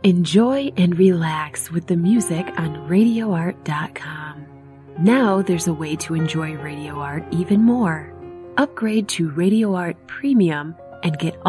Enjoy and relax with the music on RadioArt.com. Now there's a way to enjoy Radio Art even more. Upgrade to Radio Art Premium and get